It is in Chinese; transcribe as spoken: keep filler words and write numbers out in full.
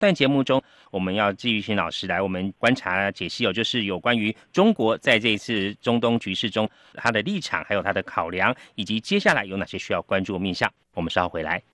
段节目中，我们要继续请老师来我们观察解析哦，就是有关于中国在这一次中东局势中他的立场，还有他的考量，以及接下来有哪些需要关注的面向。我们稍后回来。